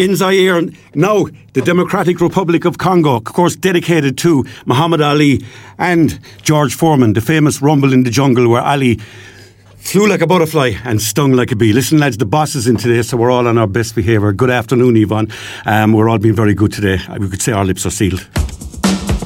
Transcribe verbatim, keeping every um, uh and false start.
in Zaire, now the Democratic Republic of Congo, of course dedicated to Muhammad Ali and George Foreman, the famous rumble in the jungle where Ali flew like a butterfly and stung like a bee. Listen, lads, the boss is in today, so we're all on our best behaviour. Good afternoon, Yvonne. Um, we're all being very good today. We could say our lips are sealed.